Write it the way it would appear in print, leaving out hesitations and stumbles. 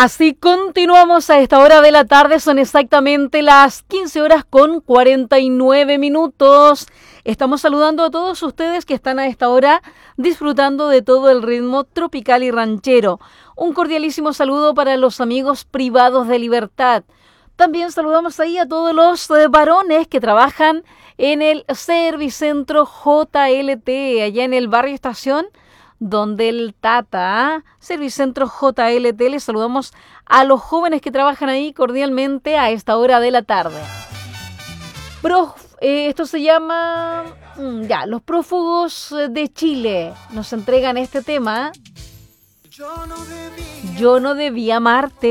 Así continuamos a esta hora de la tarde, son exactamente las 15 horas con 49 minutos. Estamos saludando a todos ustedes que están a esta hora disfrutando de todo el ritmo tropical y ranchero. Un cordialísimo saludo para los amigos privados de Libertad. También saludamos ahí a todos los varones que trabajan en el Servicentro JLT, allá en el barrio Estación, donde el Tata, Servicentro JLT, les saludamos a los jóvenes que trabajan ahí cordialmente a esta hora de la tarde. Esto se llama, los prófugos de Chile nos entregan este tema. Yo no debía amarte.